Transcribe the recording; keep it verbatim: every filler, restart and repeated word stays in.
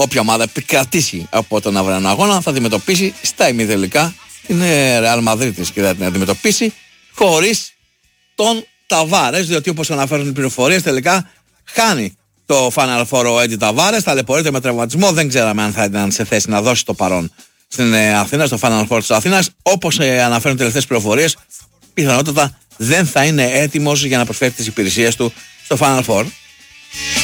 όποια ομάδα επικρατήσει από τον αυριανό αγώνα θα αντιμετωπίσει στα ημιτελικά την Real Madrid και θα την αντιμετωπίσει χωρίς τον Ταβάρες, διότι όπως αναφέρουν οι πληροφορίες τελικά χάνει το Final Four ο Έντι Ταβάρες, ταλαιπωρείται με τραυματισμό, δεν ξέραμε αν θα ήταν σε θέση να δώσει το παρόν στην Αθήνα, στο Final Four της Αθήνας. Όπως αναφέρουν τελευταίες πληροφορίες, πιθανότατα δεν θα είναι έτοιμος για να προσφέρει τις υπηρεσίες του στο Final Four.